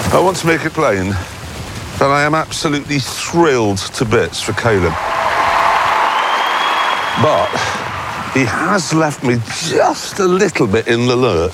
I want to make it plain that I am absolutely thrilled to bits for Caleb. But he has left me just a little bit in the lurch.